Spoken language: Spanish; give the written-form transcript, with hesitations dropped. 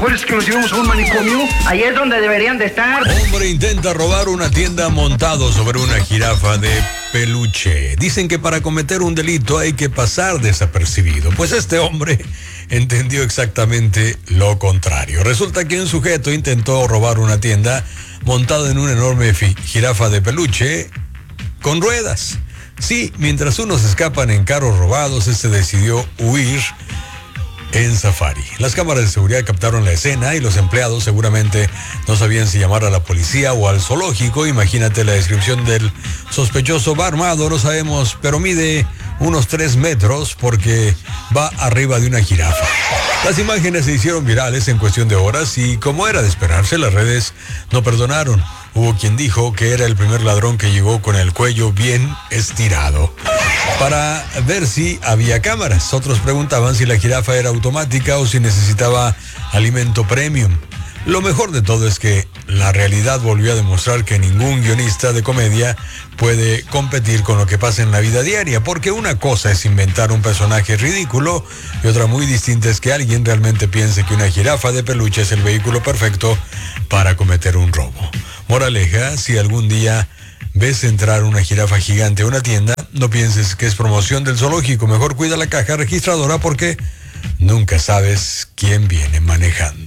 mejor es que nos llevemos a un manicomio. Ahí es donde deberían de estar. Hombre intenta robar una tienda montado sobre una jirafa de peluche. Dicen que para cometer un delito hay que pasar desapercibido. Pues este hombre entendió exactamente lo contrario. Resulta que un sujeto intentó robar una tienda montado en una enorme jirafa de peluche con ruedas. Sí, mientras unos escapan en carros robados, este decidió huir en safari. Las cámaras de seguridad captaron la escena y los empleados seguramente no sabían si llamar a la policía o al zoológico. Imagínate la descripción del sospechoso: va armado, no sabemos, pero mide unos 3 metros porque va arriba de una jirafa. Las imágenes se hicieron virales en cuestión de horas y, como era de esperarse, las redes no perdonaron. Hubo quien dijo que era el primer ladrón que llegó con el cuello bien estirado para ver si había cámaras. Otros preguntaban si la jirafa era automática o si necesitaba alimento premium. Lo mejor de todo es que la realidad volvió a demostrar que ningún guionista de comedia puede competir con lo que pasa en la vida diaria, porque una cosa es inventar un personaje ridículo y otra muy distinta es que alguien realmente piense que una jirafa de peluche es el vehículo perfecto para cometer un robo. Moraleja: si algún día ves entrar una jirafa gigante a una tienda, no pienses que es promoción del zoológico. Mejor cuida la caja registradora porque nunca sabes quién viene manejando.